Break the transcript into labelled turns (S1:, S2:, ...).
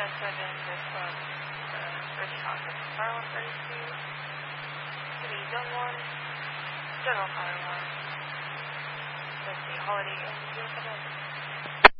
S1: 7, this one, British Office, Fire 132, City Zone 1, General Fire 1, let's see, Holiday Inn 071.